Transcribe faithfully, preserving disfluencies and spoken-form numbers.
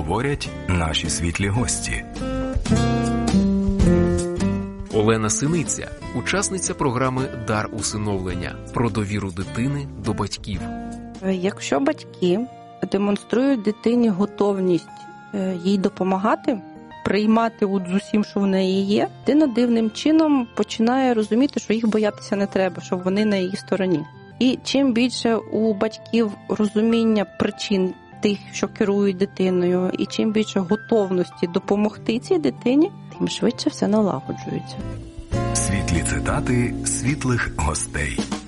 говорять наші світлі гості. Олена Синиця, учасниця програми «Дар усиновлення» про довіру дитини до батьків. Якщо батьки демонструють дитині готовність їй допомагати, приймати от з усім, що в неї є, дитина дивним чином починає розуміти, що їх боятися не треба, що вони на її стороні. І чим більше у батьків розуміння причин тих, що керують дитиною, і чим більше готовності допомогти цій дитині, тим швидше все налагоджується. Світлі цитати світлих гостей.